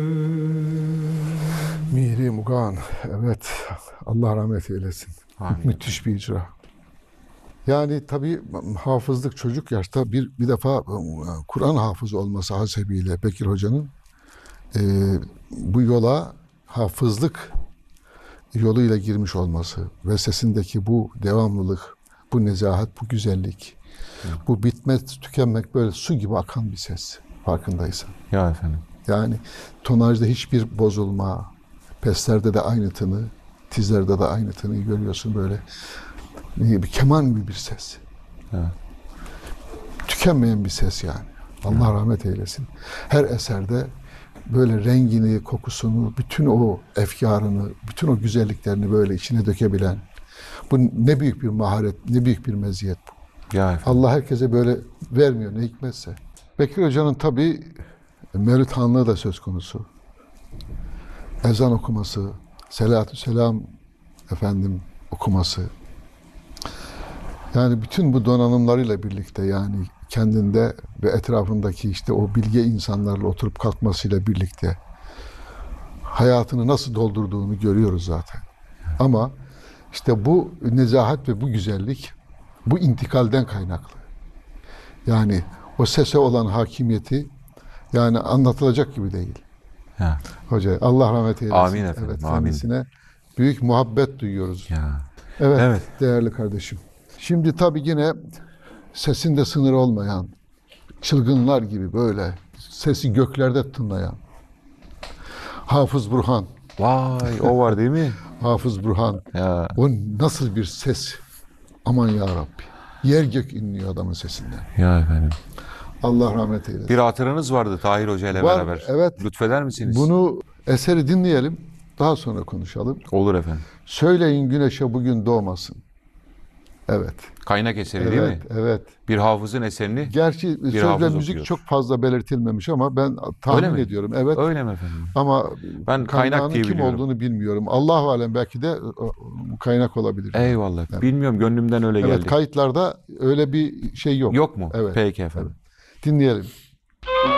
Mihri Mugan, evet, Allah rahmet eylesin. Amin. Müthiş bir icra. Yani tabii hafızlık çocuk yaşta bir defa Kur'an hafızı olması hasebiyle Bekir Hoca'nın bu yola hafızlık yoluyla girmiş olması ve sesindeki bu devamlılık, bu nezahat, bu güzellik, bu bitmez tükenmek böyle su gibi akan bir ses farkındaysan. Ya efendim. Yani tonajda hiçbir bozulma, peslerde de aynı tını, tizlerde de aynı tını görüyorsun böyle. Bir keman gibi bir ses. Evet. Tükenmeyen bir ses yani. Allah rahmet eylesin. Her eserde böyle rengini, kokusunu, bütün o efkarını, bütün o güzelliklerini böyle içine dökebilen. Bu ne büyük bir maharet, ne büyük bir meziyet bu. Ya efendim. Allah herkese böyle vermiyor ne hikmetse. Bekir Hoca'nın tabii Mevlid Hanlığı da söz konusu. Ezan okuması, selatü selam efendim okuması. Yani bütün bu donanımlarıyla birlikte yani kendinde ve etrafındaki işte o bilge insanlarla oturup kalkmasıyla birlikte hayatını nasıl doldurduğunu görüyoruz zaten. Ama işte bu nezahat ve bu güzellik bu intikalden kaynaklı. Yani o sese olan hakimiyeti yani anlatılacak gibi değil. Ya. Hoca Allah rahmet eylesin. Amin efendim, Evet, amin. kendisine büyük muhabbet duyuyoruz. Ya. Evet, Evet. değerli kardeşim. Şimdi tabii yine sesinde sınır olmayan, çılgınlar gibi böyle sesi göklerde tınlayan Hafız Burhan. Vay, o var değil mi? Hafız Burhan. Ya. O nasıl bir ses? Aman ya Rabbi. Yer gök inliyor adamın sesinden. Ya efendim. Allah rahmet eylesin. Bir hatıranız vardı Tahir Hoca ile Var, beraber. evet. Lütfeder misiniz? Bunu eseri dinleyelim. Daha sonra konuşalım. Olur efendim. Söyleyin güneşe bugün doğmasın. Evet. Kaynak eseri Evet, değil mi? evet. Bir hafızın eserini. Gerçi sözle hafız müzik okuyor. çok fazla belirtilmemiş ama ben Öyle tahmin mi? ediyorum. Evet. Öyle mi efendim? Ama Ben kaynak kaynağının diye kim biliyorum. olduğunu bilmiyorum. Allahu alem belki de kaynak olabilir. Eyvallah. Evet. Bilmiyorum, gönlümden öyle Evet, geldi. kayıtlarda öyle bir şey yok. Yok mu? Evet. Peki efendim. Dinleyelim.